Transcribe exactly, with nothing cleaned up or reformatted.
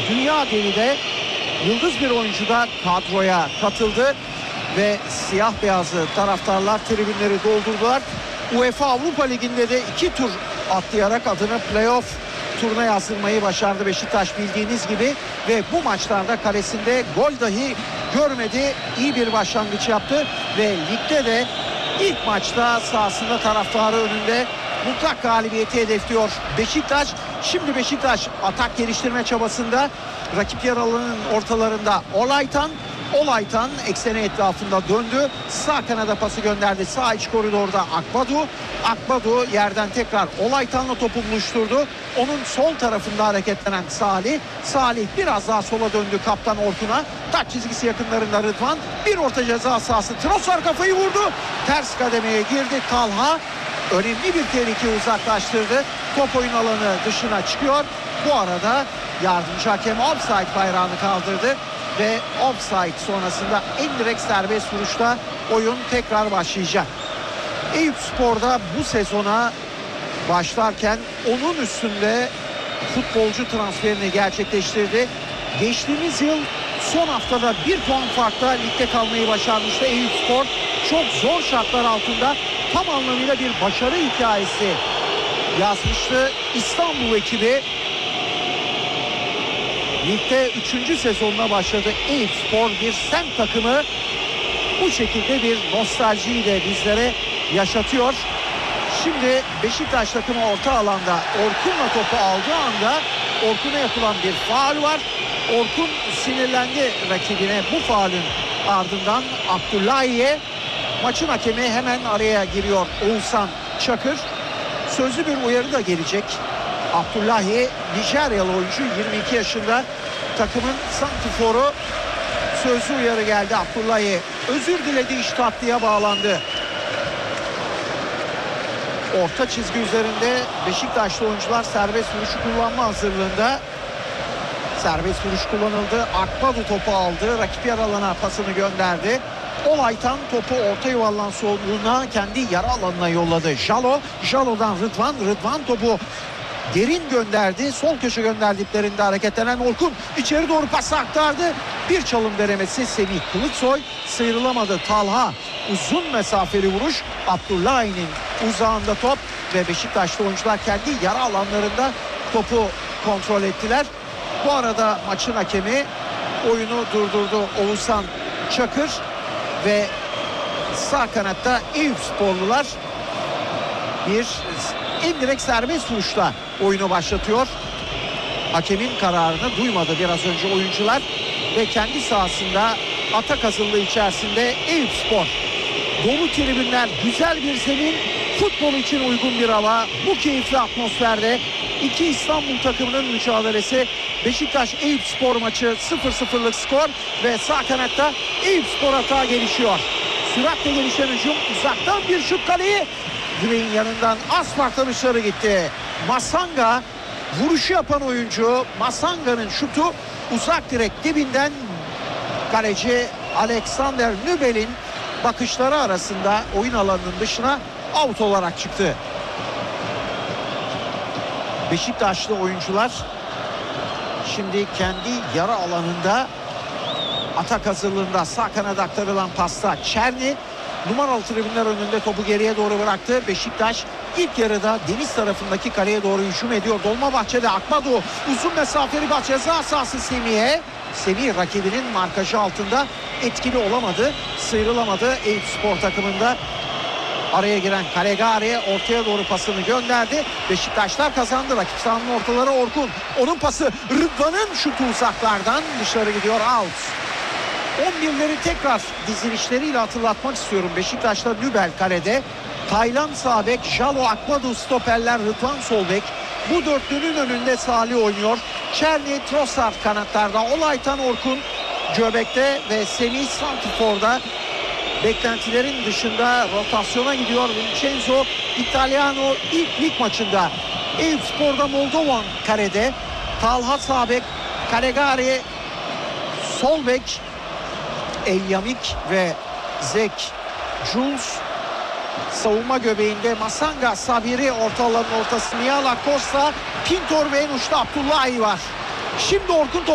dünya devi de yıldız bir oyuncu da kadroya katıldı ve siyah beyazlı taraftarlar tribünleri doldurdular. UEFA Avrupa Ligi'nde de iki tur atlayarak adını playoff turuna yazdırmayı başardı Beşiktaş bildiğiniz gibi ve bu maçlarda kalesinde gol dahi görmedi. İyi bir başlangıç yaptı ve ligde de ilk maçta sahasında taraftarı önünde mutlak galibiyeti hedefliyor Beşiktaş. Şimdi Beşiktaş atak geliştirme çabasında, rakip yer alanının ortalarında Olaytan. Olaytan ekseni etrafında döndü. Sağ kanada pası gönderdi. Sağ iç koridorda Akbadu. Akbadu yerden tekrar Olaytan'la topu buluşturdu. Onun sol tarafında hareketlenen Salih. Salih biraz daha sola döndü kaptan Orkun'a. Taç çizgisi yakınlarında Rıdvan. Bir orta ceza sahası. Trossard kafayı vurdu. Ters kademeye girdi. Talha önemli bir tehlike uzaklaştırdı. Top oyun alanı dışına çıkıyor. Bu arada yardımcı hakem offside bayrağını kaldırdı. Ve offside sonrasında en direkt serbest vuruşta oyun tekrar başlayacak. Eyüpspor'da bu sezona başlarken onun üstünde futbolcu transferini gerçekleştirdi. Geçtiğimiz yıl son haftada bir puan farkla ligde kalmayı başarmıştı Eyüpspor. Çok zor şartlar altında tam anlamıyla bir başarı hikayesi yazmıştı İstanbul ekibi. Ligde üçüncü sezonuna başladı Eyüpspor, bir semt takımı. Bu şekilde bir nostaljiyi de bizlere yaşatıyor. Şimdi Beşiktaş takımı orta alanda Orkun'la topu aldığı anda Orkun'a yapılan bir faul var. Orkun sinirlendi rakibine bu faulün ardından Abdullahi'ye. Maçın hakemi hemen araya giriyor Oğuzhan Çakır. Sözlü bir uyarı da gelecek. Abdullahi Nijeryalı oyuncu, yirmi iki yaşında, takımın santiforu. Sözlü uyarı geldi. Abdullahi özür diledi, iş tatlıya bağlandı. Orta çizgi üzerinde Beşiktaşlı oyuncular serbest vuruşu kullanma hazırlığında. Serbest vuruş kullanıldı. Akbadu topu aldı. Rakip yer alana pasını gönderdi. Olaytan topu orta yuvarlan solluğuna, kendi yarı alanına yolladı. Jalo, Jalo'dan Rıdvan. Rıdvan topu derin gönderdi. Sol köşe gönderdiklerinde hareketlenen Orkun içeri doğru pası aktardı. Bir çalım denemesi Semih Kılıçsoy, sıyrılamadı. Talha uzun mesafeli vuruş. Abdullahi'nin uzağında top ve Beşiktaşlı oyuncular kendi yarı alanlarında topu kontrol ettiler. Bu arada maçın hakemi oyunu durdurdu Oğuzhan Çakır ve sağ kanatta Eyüpsporlular bir indirekt serbest vuruşla oyunu başlatıyor. Hakemin kararını duymadı biraz önce oyuncular ve kendi sahasında atak hazırlığı içerisinde Eyüpspor. Dolu tribünler, güzel bir zemin, futbol için uygun bir hava. Bu keyifli atmosferde iki İstanbul takımının mücadelesi. Beşiktaş Eyüpspor maçı sıfır sıfırlık skor ve sağ kanatta Eyüpspor atağa gelişiyor. Süratle gelişen hücum, uzaktan bir şut, kaleyi direğin yanından az farkla dışarı gitti. Masanga vuruşu yapan oyuncu. Masanga'nın şutu uzak direk dibinden kaleci Alexander Nübel'in bakışları arasında oyun alanının dışına out olarak çıktı. Beşiktaşlı oyuncular şimdi kendi yarı alanında atak hazırlığında. Sağ kanada aktarılan pasta Çerni numaralı tribünler önünde topu geriye doğru bıraktı. Beşiktaş ilk yarıda deniz tarafındaki kaleye doğru hücum ediyor. Dolmabahçe'de Akbadu uzun mesafeli bir ceza sahası Semih'e. Semih rakibinin markajı altında etkili olamadı, sıyrılamadı. Eyüpspor takımında araya giren Kalegari ortaya doğru pasını gönderdi. Beşiktaşlar kazandı. Rakip sahanın ortaları Orkun. Onun pası Rıdvan'ın şutu uzaklardan dışarı gidiyor, out. on birleri tekrar dizilişleriyle hatırlatmak istiyorum. Beşiktaş'ta Nübel kalede, Taylan sağ bek, Jalo, Akbadu stoperler, Rıdvan sol bek. Bu dörtlünün önünde Salih oynuyor. Çerni, Trossard kanatlarda, Olaytan, Orkun göbekte ve Semih santiforda. Beklentilerin dışında rotasyona gidiyor Vincenzo Italiano ilk lig maçında. Eyüpspor'da Moldovan karede, Talha sağ bek, Kalegari sol bek, Elyamik ve Zek Jules savunma göbeğinde. Masanga, Sabiri orta alanın ortası, Nihala Costa, Pintor ve en uçta Abdullahi var. Şimdi Orkun